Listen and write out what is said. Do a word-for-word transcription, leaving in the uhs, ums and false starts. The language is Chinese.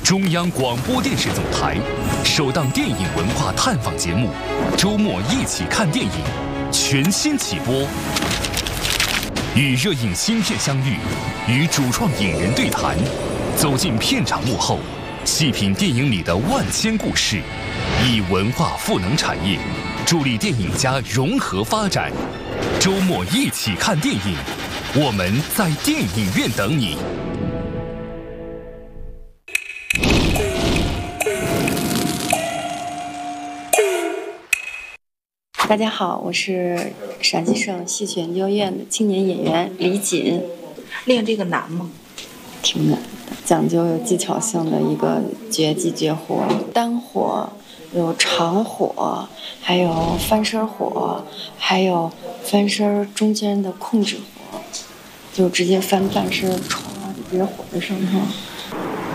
中央广播电视总台首档电影文化探访节目《周末一起看电影》全新起播，与热映新片相遇，与主创影人对谈，走进片场幕后，细品电影里的万千故事，以文化赋能产业，助力电影家融合发展。周末一起看电影，我们在电影院等你。 大家好，我是陕西省戏曲研究院的青年演员李锦。 练这个难吗？ 挺难的，讲究有技巧性的一个绝技绝活，单活，有长火，还有翻身火，还有翻身中间的控制火，就直接翻半身，歘，直接火在上头。